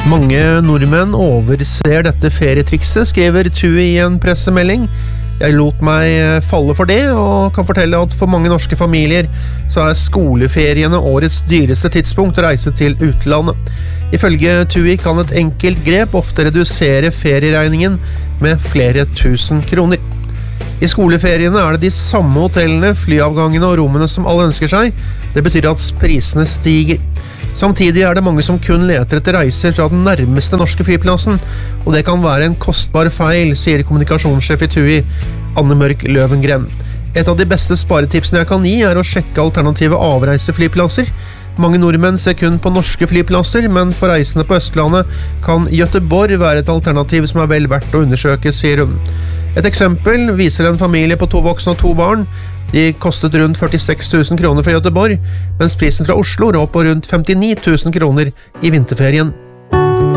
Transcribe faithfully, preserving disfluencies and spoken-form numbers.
Mange nordmenn overser dette ferietrikset, skriver TUI i en pressemelding. Jeg lot meg falle for det, og kan fortelle at for mange norske familier så er skoleferiene årets dyreste tidspunkt å reise til utlandet. Ifølge TUI kan et enkelt grep ofte redusere ferieregningen med flere tusen kroner. I skoleferiene er det de samme hotellene, flyavgangene og rommene som alle ønsker seg. Det betyr at prisene stiger. Samtidig er det mange som kun leter etter reiser fra den nærmeste norske flyplassen, og det kan være en kostbar feil, sier kommunikasjonssjef i TUI, Anne Mørk Løvengren. Et av de beste sparetipsene jeg kan gi er å sjekke alternative avreiseflyplasser. Mange nordmenn ser kun på norske flyplasser, men for reisende på Østlandet kan Göteborg være et alternativ som er vel verdt å undersøke, sier hun. Et eksempel viser en familie på to voksne og to barn. De kostet rundt førtiseks tusen kroner fra Göteborg, mens prisen fra Oslo lå på rundt femtini tusen kroner i vinterferien.